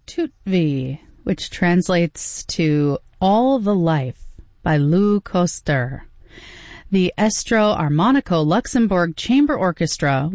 Tutvi, which translates to All the Life by Lou Koster. The Estro Armonico Luxembourg Chamber Orchestra